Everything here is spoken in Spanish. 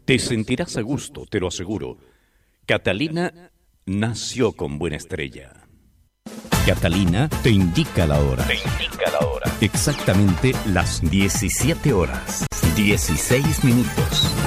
Te sentirás a gusto, te lo aseguro. Catalina nació con buena estrella. Catalina te indica la hora. Te indica la hora. Exactamente las 17 horas, 16 minutos.